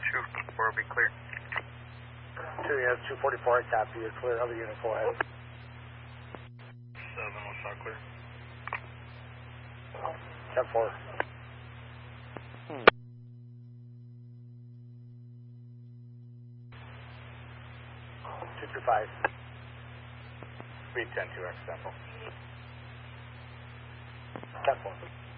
244 will be clear. 2 units, 244, I copy. You're clear. Other unit, go ahead. 7, what's not clear? 10-4. 225. Speed 10-2 accidental. 10-4.